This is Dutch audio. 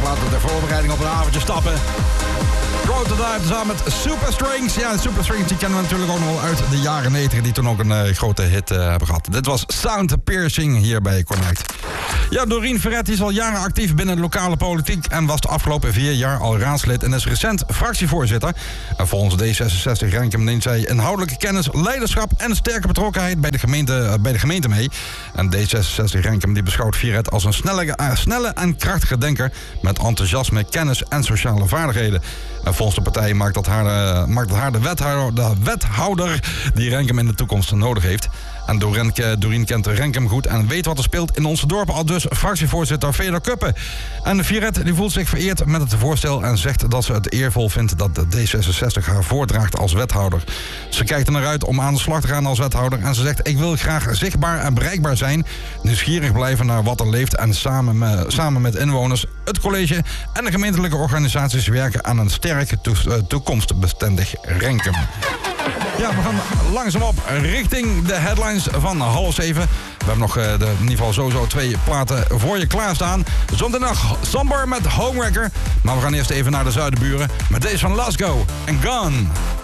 laten we de voorbereiding op een avondje stappen. Prototype samen met Superstrings. Ja, Superstrings die kennen we natuurlijk ook nog wel uit de jaren 90... die toen ook een grote hit hebben gehad. Dit was Sound Piercing hier bij Connect. Ja, Doreen Ferretti is al jaren actief binnen de lokale politiek... en was de afgelopen 4 jaar al raadslid en is recent fractievoorzitter. En volgens D66 Renkum neemt zij inhoudelijke kennis, leiderschap... en sterke betrokkenheid bij de gemeente mee. En D66 Renkum die beschouwt Ferret als een snelle en krachtige denker... met enthousiasme, kennis en sociale vaardigheden. En volgens de partij maakt dat haar de wethouder die Renkum in de toekomst nodig heeft. En Doreen kent Renkum goed en weet wat er speelt in onze dorpen, al dus fractievoorzitter Veder Kuppen. En Ferret die voelt zich vereerd met het voorstel en zegt dat ze het eervol vindt dat de D66 haar voordraagt als wethouder. Ze kijkt er naar uit om aan de slag te gaan als wethouder en ze zegt: ik wil graag zichtbaar en bereikbaar zijn, nieuwsgierig blijven naar wat er leeft en samen met inwoners, het college en de gemeentelijke organisaties werken aan een sterk toekomstbestendig Renkum. Ja, we gaan langzaam op richting de headlines van 6:30. We hebben nog in ieder geval sowieso 2 platen voor je klaarstaan. Zondag Somber met Homewrecker. Maar we gaan eerst even naar de zuidenburen met deze van Lasgo en Gone.